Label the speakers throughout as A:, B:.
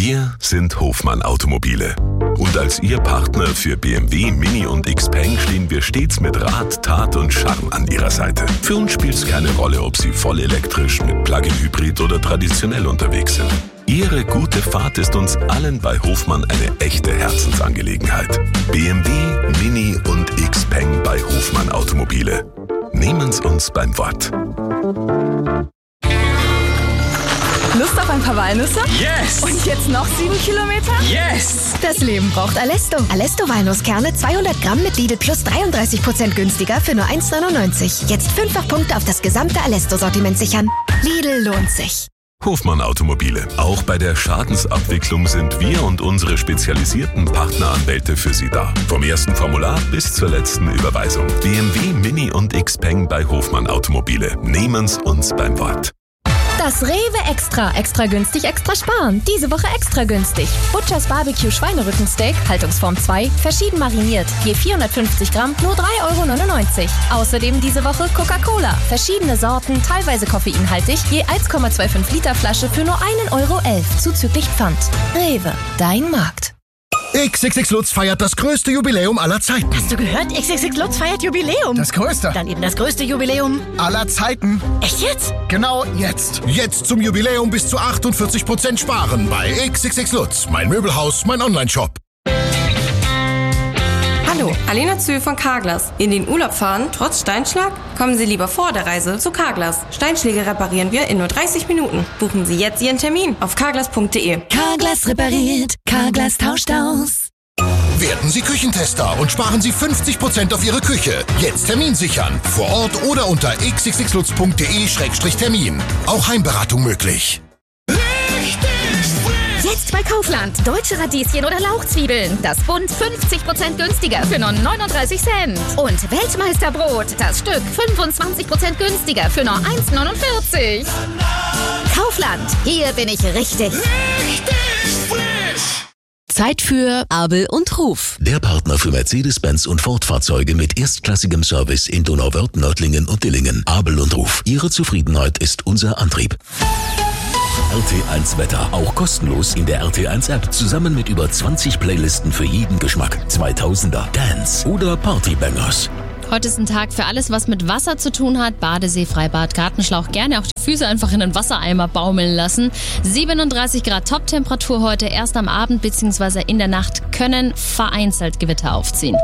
A: Wir sind Hofmann Automobile. Und als Ihr Partner für BMW, Mini und Xpeng stehen wir stets mit Rat, Tat und Charme an Ihrer Seite. Für uns spielt es keine Rolle, ob Sie voll elektrisch, mit Plug-in-Hybrid oder traditionell unterwegs sind. Ihre gute Fahrt ist uns allen bei Hofmann eine echte Herzensangelegenheit. BMW, Mini und Xpeng bei Hofmann Automobile. Nehmen's uns beim Wort.
B: Lust auf ein paar Walnüsse?
C: Yes!
B: Und jetzt noch 7 Kilometer?
C: Yes!
D: Das Leben braucht Alesto. Alesto Walnusskerne 200 Gramm mit Lidl Plus 33% günstiger für nur 1,99. Jetzt 5-fach Punkte auf das gesamte Alesto-Sortiment sichern. Lidl lohnt sich.
A: Hofmann Automobile. Auch bei der Schadensabwicklung sind wir und unsere spezialisierten Partneranwälte für Sie da. Vom ersten Formular bis zur letzten Überweisung. BMW, Mini und Xpeng bei Hofmann Automobile. Nehmen's uns beim Wort.
E: Das Rewe Extra. Extra günstig, extra sparen. Diese Woche extra günstig. Butchers Barbecue Schweinerückensteak, Haltungsform 2, verschieden mariniert. Je 450 Gramm, nur 3,99 €. Außerdem diese Woche Coca-Cola. Verschiedene Sorten, teilweise koffeinhaltig. Je 1,25 Liter Flasche für nur 1,11 € zuzüglich Pfand. Rewe, dein Markt.
F: XXX Lutz feiert das größte Jubiläum aller Zeiten.
G: Hast du gehört? XXX Lutz feiert Jubiläum.
F: Das größte.
G: Dann eben das größte Jubiläum
F: Aller Zeiten.
G: Echt jetzt?
F: Genau jetzt. Jetzt zum Jubiläum bis zu 48% sparen bei XXX Lutz. Mein Möbelhaus, mein Onlineshop.
H: Hallo, Alena Zühl von Carglass. In den Urlaub fahren, trotz Steinschlag? Kommen Sie lieber vor der Reise zu Carglass. Steinschläge reparieren wir in nur 30 Minuten. Buchen Sie jetzt Ihren Termin auf carglass.de.
D: Carglass repariert. Carglass tauscht aus.
F: Werden Sie Küchentester und sparen Sie 50% auf Ihre Küche. Jetzt Termin sichern. Vor Ort oder unter xxxlutz.de/termin. Auch Heimberatung möglich.
E: Jetzt bei Kaufland. Deutsche Radieschen oder Lauchzwiebeln. Das Bund 50% günstiger für nur 39 Cent. Und Weltmeisterbrot. Das Stück 25% günstiger für nur 1,49 €. Kaufland. Hier bin ich richtig.
D: Zeit für Abel und Ruf.
I: Der Partner für Mercedes-Benz und Ford-Fahrzeuge mit erstklassigem Service in Donauwörth, Nördlingen und Dillingen. Abel und Ruf. Ihre Zufriedenheit ist unser Antrieb. RT1 Wetter. Auch kostenlos in der RT1-App. Zusammen mit über 20 Playlisten für jeden Geschmack. 2000er, Dance oder Partybangers.
E: Heute ist ein Tag für alles, was mit Wasser zu tun hat. Badesee, Freibad, Gartenschlauch. Gerne auch die Füße einfach in den Wassereimer baumeln lassen. 37 Grad Top-Temperatur heute. Erst am Abend bzw. in der Nacht können vereinzelt Gewitter aufziehen.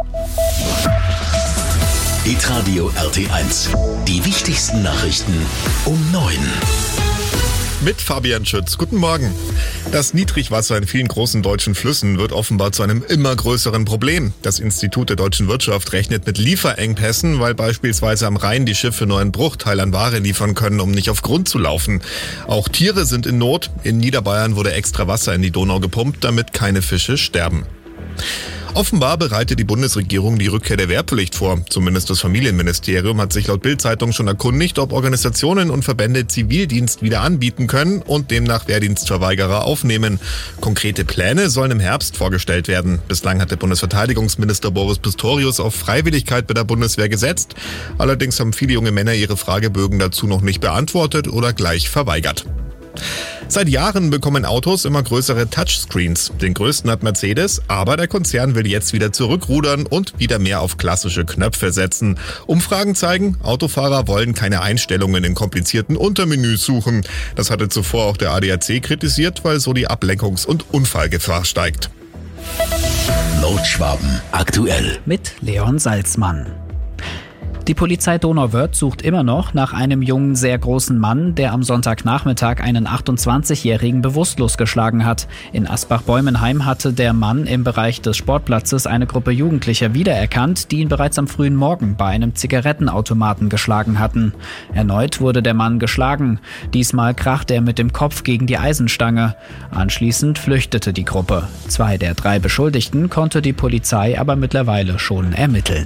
I: Hitradio RT1. Die wichtigsten Nachrichten um 9.
J: Mit Fabian Schütz. Guten Morgen. Das Niedrigwasser in vielen großen deutschen Flüssen wird offenbar zu einem immer größeren Problem. Das Institut der deutschen Wirtschaft rechnet mit Lieferengpässen, weil beispielsweise am Rhein die Schiffe nur einen Bruchteil an Ware liefern können, um nicht auf Grund zu laufen. Auch Tiere sind in Not. In Niederbayern wurde extra Wasser in die Donau gepumpt, damit keine Fische sterben. Offenbar bereitet die Bundesregierung die Rückkehr der Wehrpflicht vor. Zumindest das Familienministerium hat sich laut Bild-Zeitung schon erkundigt, ob Organisationen und Verbände Zivildienst wieder anbieten können und demnach Wehrdienstverweigerer aufnehmen. Konkrete Pläne sollen im Herbst vorgestellt werden. Bislang hatte Bundesverteidigungsminister Boris Pistorius auf Freiwilligkeit bei der Bundeswehr gesetzt. Allerdings haben viele junge Männer ihre Fragebögen dazu noch nicht beantwortet oder gleich verweigert. Seit Jahren bekommen Autos immer größere Touchscreens. Den größten hat Mercedes, aber der Konzern will jetzt wieder zurückrudern und wieder mehr auf klassische Knöpfe setzen. Umfragen zeigen, Autofahrer wollen keine Einstellungen in komplizierten Untermenüs suchen. Das hatte zuvor auch der ADAC kritisiert, weil so die Ablenkungs- und Unfallgefahr steigt.
I: Nordschwaben aktuell
K: mit Leon Salzmann. Die Polizei Donauwörth sucht immer noch nach einem jungen, sehr großen Mann, der am Sonntagnachmittag einen 28-Jährigen bewusstlos geschlagen hat. In Asbach-Bäumenheim hatte der Mann im Bereich des Sportplatzes eine Gruppe Jugendlicher wiedererkannt, die ihn bereits am frühen Morgen bei einem Zigarettenautomaten geschlagen hatten. Erneut wurde der Mann geschlagen. Diesmal krachte er mit dem Kopf gegen die Eisenstange. Anschließend flüchtete die Gruppe. 2 der 3 Beschuldigten konnte die Polizei aber mittlerweile schon ermitteln.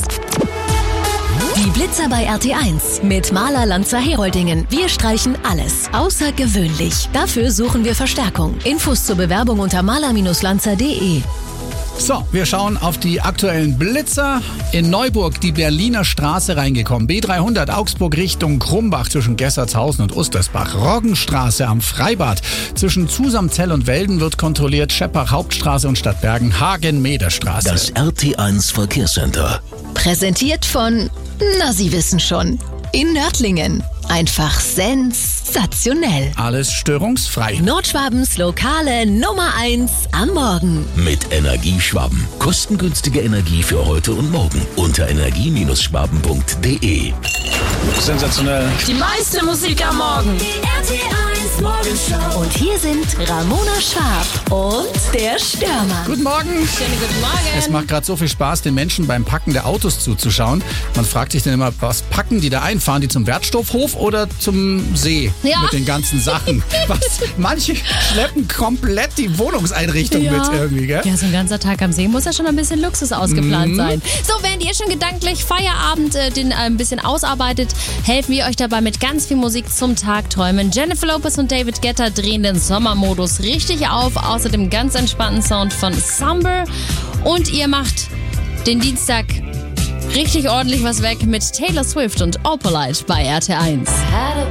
D: Die Blitzer bei RT1 mit Maler Lanzer Heroldingen. Wir streichen alles. Außergewöhnlich. Dafür suchen wir Verstärkung. Infos zur Bewerbung unter maler-lanzer.de.
C: So, wir schauen auf die aktuellen Blitzer. In Neuburg die Berliner Straße reingekommen. B300 Augsburg Richtung Krumbach zwischen Gessertshausen und Ustersbach. Roggenstraße am Freibad. Zwischen Zusamzell und Welden wird kontrolliert. Scheppach Hauptstraße und Stadtbergen. Hagen-Meder-Straße.
I: Das RT1 Verkehrscenter.
D: Präsentiert von, na, Sie wissen schon, in Nördlingen. Einfach sensationell.
C: Alles störungsfrei.
D: Nordschwabens lokale Nummer 1 am Morgen.
I: Mit Energieschwaben. Kostengünstige Energie für heute und morgen. Unter energie-schwaben.de.
C: Sensationell.
B: Die meiste Musik am Morgen.
D: Die RT1 Morgenshow. Und hier sind Ramona Schwab und der Stürmer.
C: Guten Morgen.
B: Schönen guten Morgen.
C: Es macht gerade so viel Spaß, den Menschen beim Packen der Autos zuzuschauen. Man fragt sich dann immer, was packen die da ein? Fahren die zum Wertstoffhof oder zum See mit den ganzen Sachen? Manche schleppen komplett die Wohnungseinrichtung mit irgendwie, gell?
L: Ja, so ein ganzer Tag am See muss ja schon ein bisschen Luxus ausgeplant sein. So, während ihr schon gedanklich Feierabend den ein bisschen ausarbeitet, helfen wir euch dabei mit ganz viel Musik zum Tagträumen. Jennifer Lopez und David Guetta drehen den Sommermodus richtig auf. Außerdem ganz entspannten Sound von Summer. Und ihr macht den Dienstag richtig ordentlich was weg mit Taylor Swift und Opalite bei RT1.